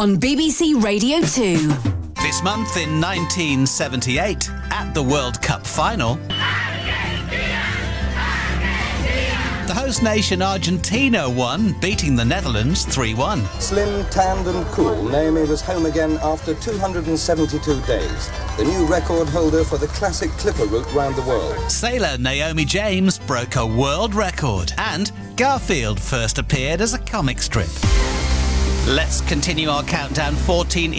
on BBC Radio 2. This month in 1978, at the World Cup final, the host nation Argentina won, beating the Netherlands 3-1. Slim, tanned and cool, Naomi was home again after 272 days. The new record holder for the classic clipper route round the world. Sailor Naomi James broke a world record, and Garfield first appeared as a comic strip. Let's continue our countdown. 14